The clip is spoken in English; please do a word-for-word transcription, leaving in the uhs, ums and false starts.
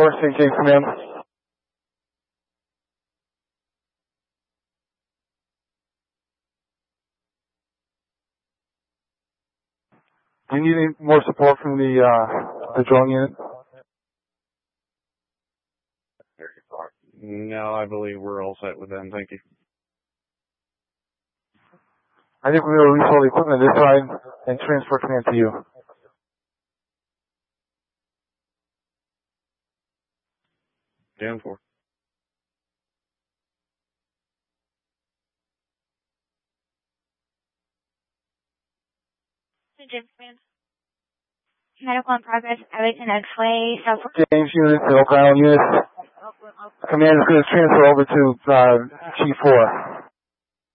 four, Saint James Command. Do you need any more support from the uh, the drone unit? No, I believe we're all set with them. Thank you. I think we'll release all the equipment this side and transfer command to you. Down four. James Command. Medical in progress, Everton X-Way, Southwest. James units and Oak Island units. Command is going to transfer over to uh, G four.